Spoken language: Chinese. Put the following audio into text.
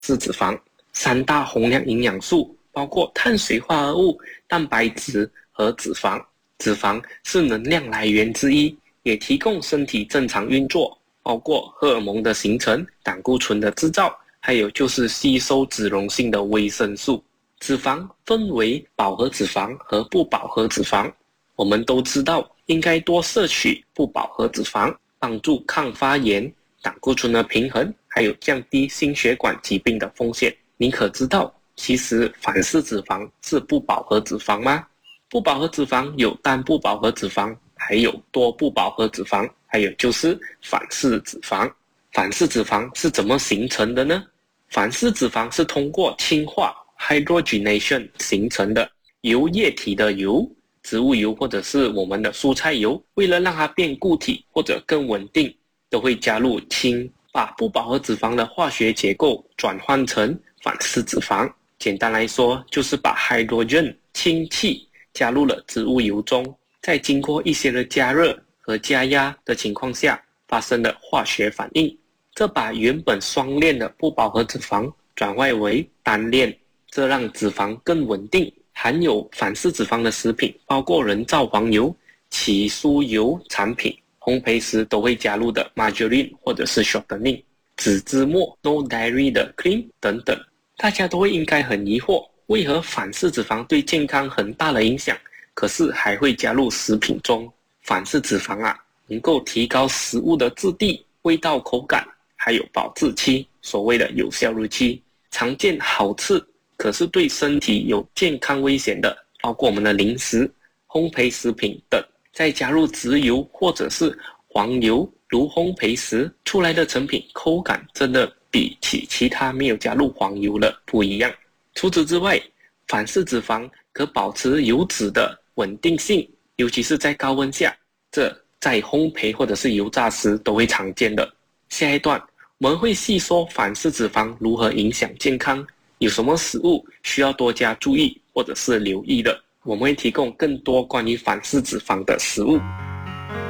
是脂肪。三大宏量营养素包括碳水化合物、蛋白质和脂肪。脂肪是能量来源之一，也提供身体正常运作，包括荷尔蒙的形成、胆固醇的制造，还有就是吸收脂溶性的维生素。脂肪分为饱和脂肪和不饱和脂肪。我们都知道应该多摄取不饱和脂肪，帮助抗发炎、胆固醇的平衡，还有降低心血管疾病的风险。你可知道其实反式脂肪是不饱和脂肪吗？不饱和脂肪有单不饱和脂肪，还有多不饱和脂肪，还有就是反式脂肪。反式脂肪是怎么形成的呢？反式脂肪是通过氢化 hydrogenation 形成的，由液体的油、植物油或者是我们的蔬菜油，为了让它变固体或者更稳定，都会加入氢，把不饱和脂肪的化学结构转换成反式脂肪。简单来说，就是把 hydrogen 氢气加入了植物油中，再经过一些的加热和加压的情况下发生的化学反应，这把原本双链的不饱和脂肪转换为单链，这让脂肪更稳定。含有反式脂肪的食品包括人造黄油、起酥油产品、烘焙时都会加入的 margarine 或者是 shortening、 脂脂末 no dairy 的 cream 等等。大家都会应该很疑惑，为何反式脂肪对健康很大的影响，可是还会加入食品中？反式脂肪能够提高食物的质地、味道、口感，还有保质期，所谓的有效日期。常见好吃可是对身体有健康危险的，包括我们的零食、烘焙食品等。再加入植油或者是黄油，如烘焙时出来的成品，口感真的比起其他没有加入黄油的不一样。除此之外，反式脂肪可保持油脂的稳定性，尤其是在高温下，这在烘焙或者是油炸时都会常见的。下一段我们会细说反式脂肪如何影响健康，有什么食物需要多加注意或者是留意的。我们会提供更多关于反式脂肪的食物。